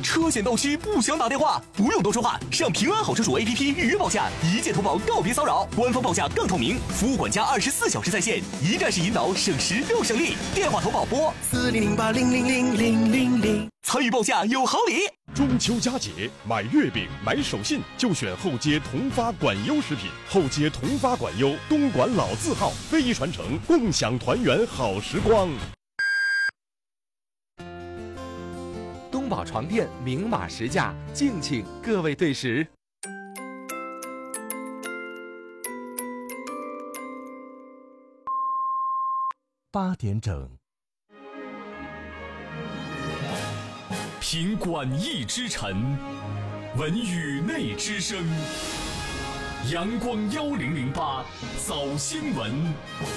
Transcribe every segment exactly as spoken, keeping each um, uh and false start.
车险到期不想打电话，不用多说话，上平安好车主 A P P 预约报价，一键投保，告别骚扰，官方报价更透明，服务管家二十四小时在线，一站式引导，省时又省力。电话投保拨四零零八零零零零零零，参与报价有好礼。 中秋佳节，买月饼、买手信就选后街同发管优食品。后街同发管优，东莞老字号，非遗传承，共享团圆好时光。 东宝床垫明码实价，敬请各位对时。 八点整。 品馆艺之晨，闻宇内之声。阳光幺零零八早新闻。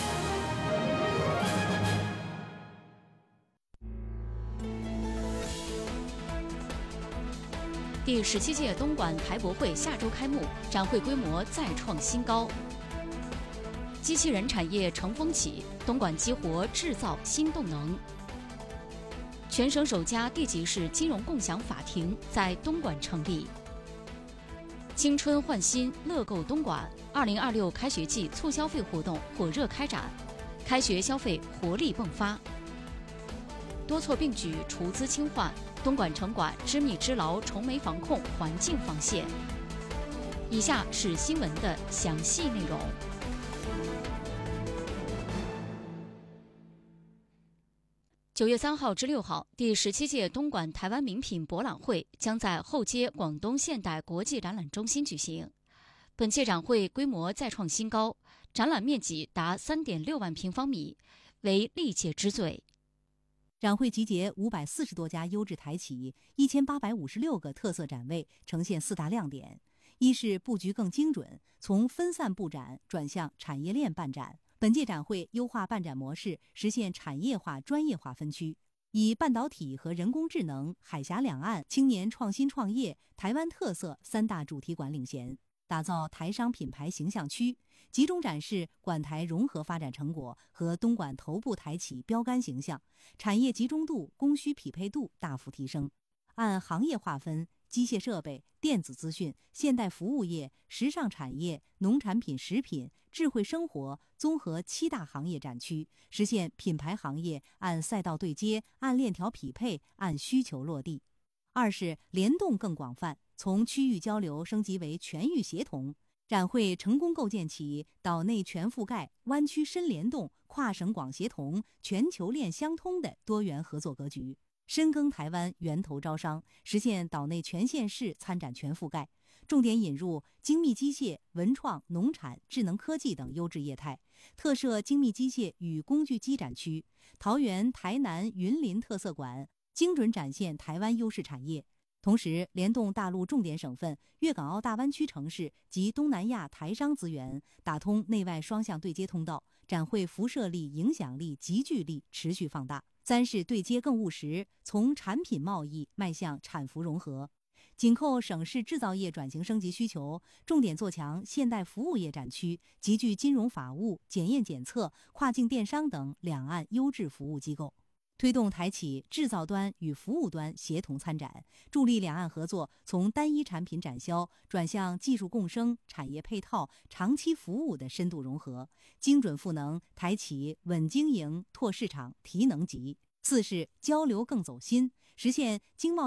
第十七届东莞台博会下周开幕，展会规模再创新高。机器人产业乘风起，东莞激活制造新动能。全省首家地级市金融共享法庭在东莞成立。青春焕新，乐购东莞二零二六开学季促消费活动火热开展，开学消费活力迸发。多措并举，除资清患，东莞城管织密织牢，重煤防控，环境防线。以下是新闻的详细内容。九月三号至六号，第十七届东莞台湾名品博览会将在后街广东现代国际展览中心举行。本届展会规模再创新高，展览面积达 三点六万平方米，为历届之最。 展会集结五百四十多家优质台企，一千八百五十六个特色展位，呈现四大亮点：一是布局更精准，从分散布展转向产业链办展。本届展会优化办展模式，实现产业化、专业化分区，以半导体和人工智能、海峡两岸、青年创新创业、台湾特色三大主题馆领衔，打造台商品牌形象区，集中展示莞台融合发展成果和东莞头部台企标杆形象，产业集中度、供需匹配度大幅提升。按行业划分，机械设备、电子资讯、现代服务业、时尚产业、农产品食品、智慧生活综合七大行业展区，实现品牌行业按赛道对接、按链条匹配、按需求落地。二是联动更广泛，从区域交流升级为全域协同。展会成功构建起岛内全覆盖、湾区深联动、跨省广协同、全球链相通的多元合作格局。深耕台湾源头招商，实现岛内全县市参展全覆盖，重点引入精密机械、文创、农产、智能科技等优质业态，特设精密机械与工具机展区，桃园、台南、云林特色馆，精准展现台湾优势产业。同时联动大陆重点省份、粤港澳大湾区城市及东南亚台商资源，打通内外双向对接通道，展会辐射力、影响力、集聚力持续放大。三是对接更务实，从产品贸易迈向产服融合，紧扣省市制造业转型升级需求，重点做强现代服务业展区，集聚金融法务、检验检测、跨境电商等两岸优质服务机构，推动台企制造端与服务端协同参展，助力两岸合作从单一产品展销转向技术共生、产业配套、长期服务的深度融合，精准赋能台企稳经营、拓市场、提能级。四是交流更走心，实现经贸